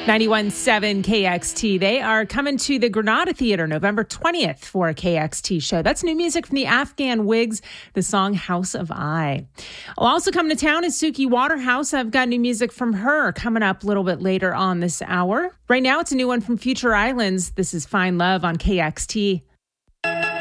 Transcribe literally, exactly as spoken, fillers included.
ninety-one point seven K X T. They are coming to the Granada Theater November twentieth for a K X T show. That's new music from the Afghan Wigs, the song House of I. Also coming to town is Suki Waterhouse. I've got new music from her coming up a little bit later on this hour. Right now, it's a new one from Future Islands. This is Fine Love on K X T.